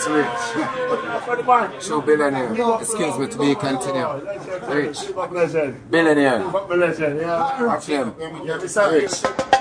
It's Rich. Show billionaire. Excuse me to be continued. Rich. Billionaire. Watch him. Rich.